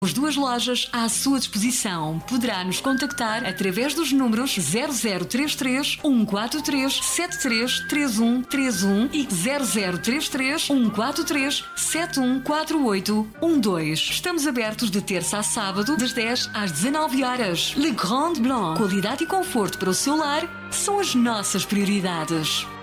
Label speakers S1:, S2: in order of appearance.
S1: As duas lojas à sua disposição. Poderá nos contactar através dos números 0033 143 733131 e 0033 143 714812. Estamos abertos de terça a sábado, das 10 às 19 horas. Le Grand Blanc. Qualidade e conforto para o seu lar são as nossas prioridades.